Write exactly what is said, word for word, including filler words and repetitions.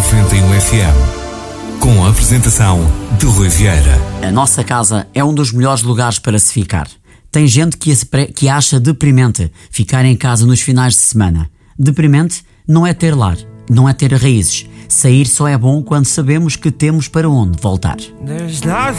noventa e um F M, com a apresentação de Rui Vieira. A nossa casa é um dos melhores lugares para se ficar. Tem gente que, que acha deprimente ficar em casa nos finais de semana. Deprimente não é ter lar, não é ter raízes. Sair só é bom quando sabemos que temos para onde voltar. There's nothing